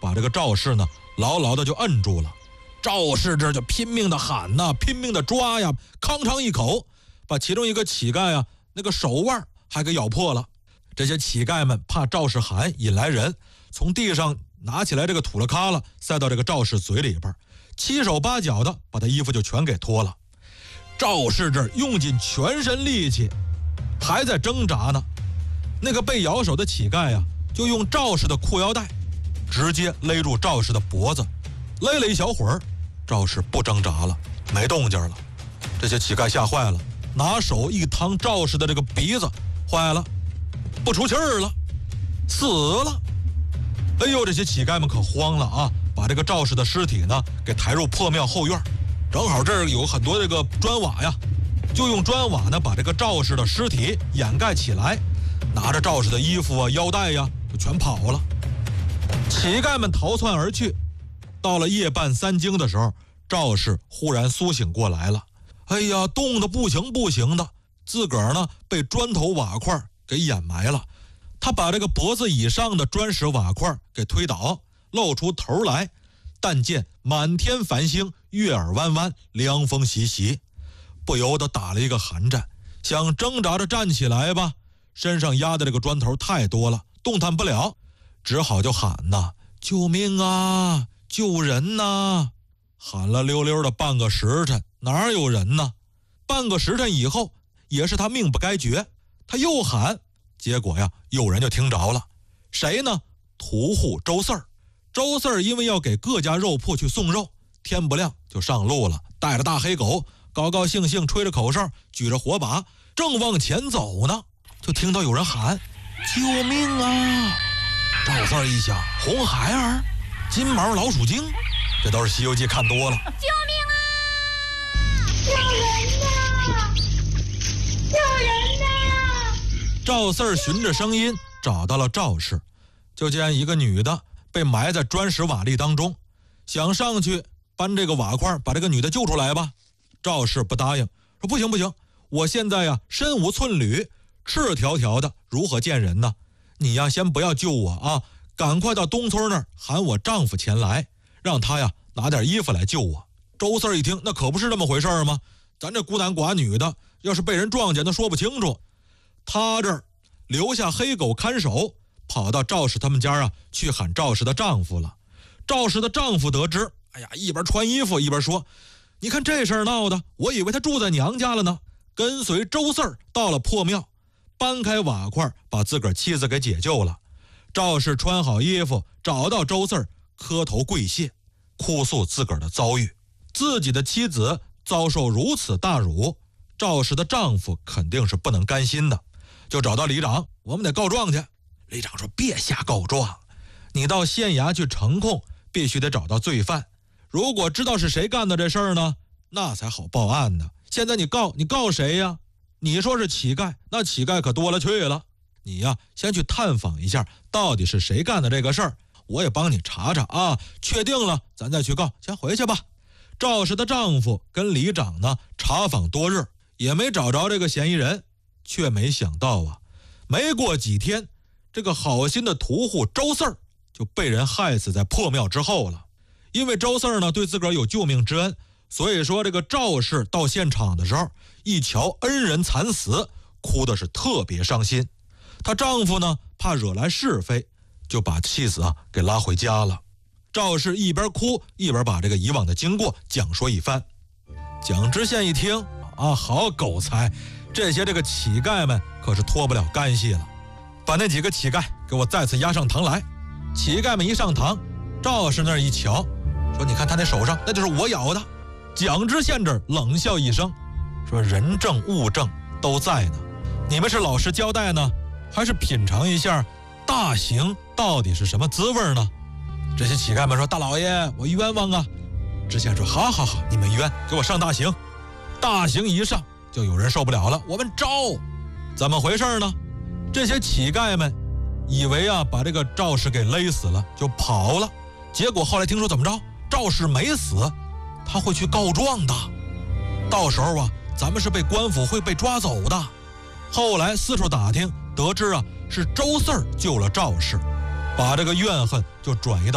把这个赵氏呢牢牢的就摁住了。赵氏这就拼命的喊呐，拼命的抓呀，吭哧一口把其中一个乞丐啊那个手腕还给咬破了。这些乞丐们怕赵氏喊引来人，从地上拿起来这个土了咖了塞到这个赵氏嘴里边，七手八脚的把他衣服就全给脱了。赵氏这用尽全身力气还在挣扎呢，那个被咬手的乞丐啊就用赵氏的裤腰带直接勒住赵氏的脖子，勒了一小会儿，赵氏不挣扎了，没动静了。这些乞丐吓坏了，拿手一趟赵氏的这个鼻子，坏了，不出气儿了，死了。哎呦，这些乞丐们可慌了啊，把这个赵氏的尸体呢给抬入破庙后院，正好这儿有很多这个砖瓦呀，就用砖瓦呢把这个赵氏的尸体掩盖起来，拿着赵氏的衣服啊腰带呀就全跑了。乞丐们逃窜而去，到了夜半三更的时候，赵氏忽然苏醒过来了。哎呀，冻得不行的，自个儿呢被砖头瓦块给掩埋了。他把这个脖子以上的砖石瓦块给推倒，露出头来，但见满天繁星，月儿弯弯，凉风习习，不由得打了一个寒战，想挣扎着站起来吧，身上压的这个砖头太多了，动弹不了，只好就喊呐：救命啊，救人呐！喊了溜溜的半个时辰，哪有人呢？半个时辰以后，也是他命不该绝，他又喊，结果呀，有人就听着了。谁呢？屠户周四儿。周四儿因为要给各家肉铺去送肉，天不亮就上路了，带着大黑狗，高高兴兴吹着口哨，举着火把，正往前走呢，就听到有人喊：救命啊！赵四儿一想，红孩儿，金毛老鼠精，这都是《西游记》看多了。 救命啊！救人呐！救人呐！ 赵四儿循着声音找到了赵氏，就见一个女的被埋在砖石瓦砾当中，想上去搬这个瓦块把这个女的救出来吧。赵氏不答应，说不行，我现在呀身无寸缕，赤条条的，如何见人呢？你呀先不要救我啊，赶快到东村那儿喊我丈夫前来，让他呀拿点衣服来救我。周四儿一听，那可不是这么回事吗？咱这孤男寡女的，要是被人撞见，那说不清楚。他这儿留下黑狗看守，跑到赵氏他们家啊去喊赵氏的丈夫了。赵氏的丈夫得知，哎呀，一边穿衣服一边说：你看这事儿闹的，我以为他住在娘家了呢。跟随周四儿到了破庙，搬开瓦块，把自个儿妻子给解救了。赵氏穿好衣服，找到周四儿，磕头跪谢，哭诉自个儿的遭遇。自己的妻子遭受如此大辱，赵氏的丈夫肯定是不能甘心的，就找到里长，我们得告状去。里长说：别瞎告状，你到县衙去呈控，必须得找到罪犯。如果知道是谁干的这事儿呢，那才好报案呢。现在你告谁呀？你说是乞丐，那乞丐可多了去了。你呀，先去探访一下，到底是谁干的这个事儿，我也帮你查查啊。确定了，咱再去告。先回去吧。赵氏的丈夫跟里长呢查访多日，也没找着这个嫌疑人，却没想到啊，没过几天，这个好心的屠户周四儿就被人害死在破庙之后了。因为周四儿呢对自个儿有救命之恩，所以说这个赵氏到现场的时候，一瞧恩人惨死，哭的是特别伤心。她丈夫呢怕惹来是非，就把妻子啊给拉回家了。赵氏一边哭一边把这个以往的经过讲说一番。蒋知县一听啊，好狗才，这些这个乞丐们可是脱不了干系了，把那几个乞丐给我再次押上堂来。乞丐们一上堂，赵氏那儿一瞧，说你看他那手上那就是我咬的。蒋知县这儿冷笑一声，说人证物证都在呢，你们是老实交代呢，还是品尝一下大刑到底是什么滋味呢？这些乞丐们说：大老爷，我冤枉啊。知县说：好，你们冤，给我上大刑。大刑一上，就有人受不了了，我们招。怎么回事呢？这些乞丐们以为啊把这个赵氏给勒死了，就跑了。结果后来听说怎么着，赵氏没死，他会去告状的，到时候啊咱们是被官府会被抓走的。后来四处打听，得知啊是周四儿救了赵氏，把这个怨恨就转移到